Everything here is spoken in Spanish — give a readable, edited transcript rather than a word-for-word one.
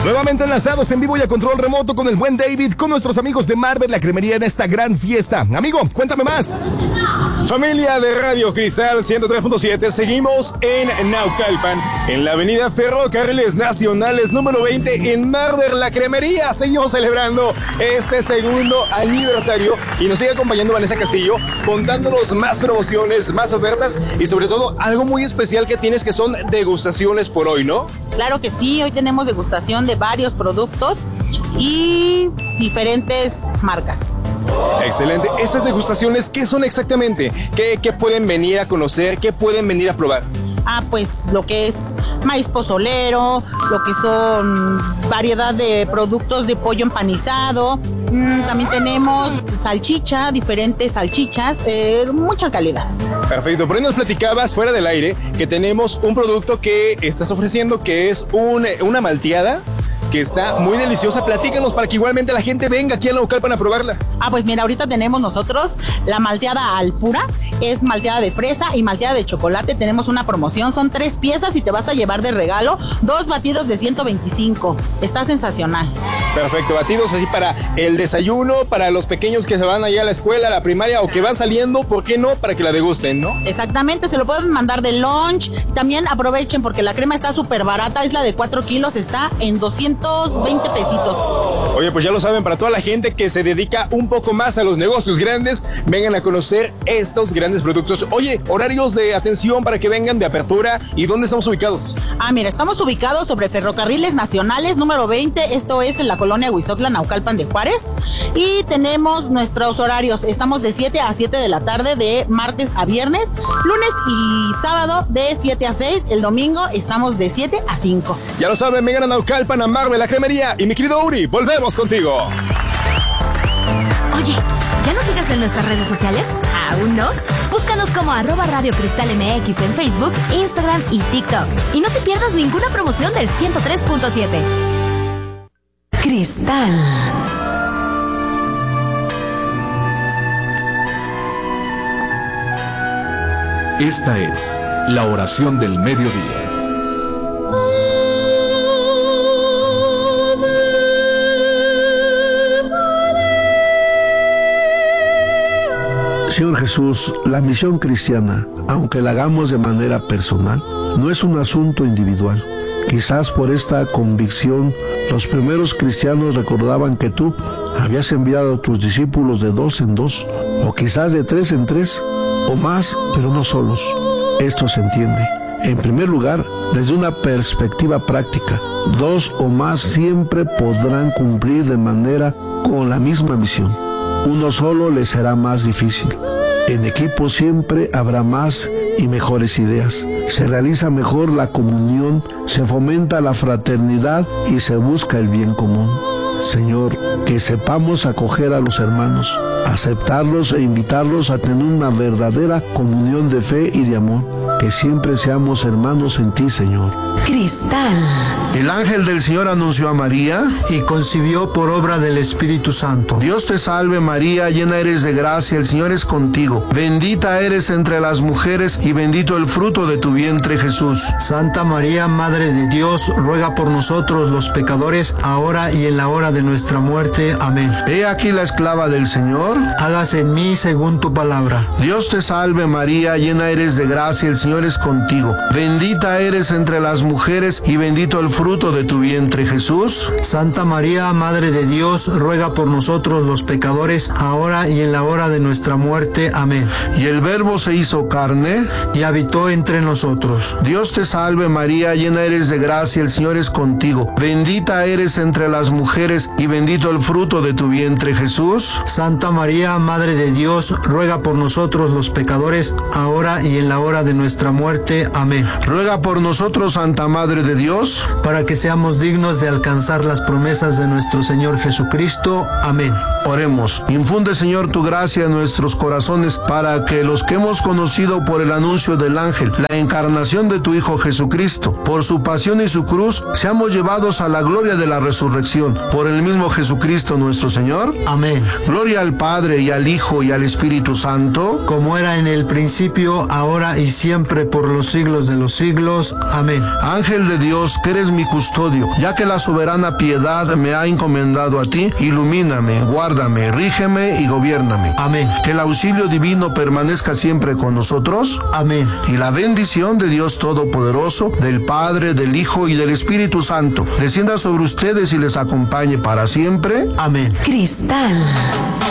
Nuevamente enlazados en vivo y a control remoto con el buen David, con nuestros amigos de Marvel, la cremería en esta gran fiesta. Amigo, cuéntame más. Familia de Radio Cristal 103.7, seguimos en Naucalpan, en la avenida Ferrocarriles Nacionales número 20, en Marvel, la cremería. Seguimos celebrando este segundo aniversario y nos sigue acompañando Vanessa Castillo, contándonos más promociones, más ofertas y sobre todo algo muy especial que tienes, que son degustaciones por hoy, ¿no? Claro que sí, hoy tenemos degustación de varios productos y diferentes marcas. Excelente. Estas degustaciones, ¿qué son exactamente? ¿Qué pueden venir a conocer? ¿Qué pueden venir a probar? Pues lo que es maíz pozolero, lo que son variedad de productos de pollo empanizado. También tenemos salchicha, diferentes salchichas, mucha calidad. Perfecto, por ahí nos platicabas fuera del aire que tenemos un producto que estás ofreciendo, que es una malteada que está muy deliciosa. Platícanos para que igualmente la gente venga aquí a Naucalpan a probarla. Pues mira, ahorita tenemos nosotros la malteada al pura, es malteada de fresa y malteada de chocolate. Tenemos una promoción, son 3 piezas y te vas a llevar de regalo 2 batidos de 125. Está sensacional. Perfecto, batidos así para el desayuno, para los pequeños que se van allá a la escuela, a la primaria o que van saliendo, ¿por qué no? Para que la degusten, ¿no? Exactamente, se lo pueden mandar de lunch. También aprovechen porque la crema está súper barata, es la de 4 kilos, está en 220 pesitos. Oye, pues ya lo saben, para toda la gente que se dedica un poco más a los negocios grandes, vengan a conocer estos grandes productos. Oye, horarios de atención para que vengan, de apertura, ¿y dónde estamos ubicados? Mira, estamos ubicados sobre Ferrocarriles Nacionales número 20, esto es en la colonia Huizotla, Naucalpan de Juárez, y tenemos nuestros horarios, estamos de 7 a 7 de la tarde, de martes a viernes, lunes y sábado de 7 a 6, el domingo estamos de 7 a 5. Ya lo saben, vengan a Naucalpan, a Marvel, la cremería, y mi querido Uri, volvemos contigo. Oye, ¿ya nos sigas en nuestras redes sociales? ¿Aún no? Búscanos como @Radio Cristal MX en Facebook, Instagram y TikTok. Y no te pierdas ninguna promoción del 103.7. Cristal. Esta es la oración del mediodía. Señor Jesús, la misión cristiana, aunque la hagamos de manera personal, no es un asunto individual. Quizás por esta convicción, los primeros cristianos recordaban que tú habías enviado a tus discípulos de 2 en 2, o quizás de 3 en 3, o más, pero no solos. Esto se entiende. En primer lugar, desde una perspectiva práctica, 2 o más siempre podrán cumplir de manera con la misma misión. Uno solo les será más difícil. En equipo siempre habrá más y mejores ideas. Se realiza mejor la comunión, se fomenta la fraternidad y se busca el bien común. Señor, que sepamos acoger a los hermanos, aceptarlos e invitarlos a tener una verdadera comunión de fe y de amor. Que siempre seamos hermanos en ti, Señor. Cristal. El ángel del Señor anunció a María y concibió por obra del Espíritu Santo. Dios te salve María, llena eres de gracia, el Señor es contigo. Bendita eres entre las mujeres y bendito el fruto de tu vientre, Jesús. Santa María, Madre de Dios, ruega por nosotros los pecadores, ahora y en la hora de nuestra muerte. Amén. He aquí la esclava del Señor. Hágase en mí según tu palabra. Dios te salve María, llena eres de gracia, el Señor es contigo. Bendita eres entre las mujeres y bendito el fruto de tu vientre, Jesús. Santa María, Madre de Dios, ruega por nosotros los pecadores, ahora y en la hora de nuestra muerte. Amén. Y el Verbo se hizo carne y habitó entre nosotros. Dios te salve María, llena eres de gracia, el Señor es contigo. Bendita eres entre las mujeres y bendito el fruto de tu vientre, Jesús. Santa María, Madre de Dios, ruega por nosotros los pecadores, ahora y en la hora de nuestra muerte. Amén. Ruega por nosotros, Santa Madre de Dios, para que seamos dignos de alcanzar las promesas de nuestro Señor Jesucristo. Amén. Oremos. Infunde, Señor, tu gracia en nuestros corazones para que los que hemos conocido por el anuncio del ángel, la encarnación de tu Hijo Jesucristo, por su pasión y su cruz, seamos llevados a la gloria de la resurrección. Por el mismo Jesucristo nuestro Señor. Amén. Gloria al Padre, Padre y al Hijo y al Espíritu Santo, como era en el principio, ahora y siempre, por los siglos de los siglos. Amén. Ángel de Dios, que eres mi custodio, ya que la soberana piedad me ha encomendado a ti, ilumíname, guárdame, rígeme y gobiérname. Amén. Que el auxilio divino permanezca siempre con nosotros. Amén. Y la bendición de Dios Todopoderoso, del Padre, del Hijo y del Espíritu Santo, descienda sobre ustedes y les acompañe para siempre. Amén. Cristal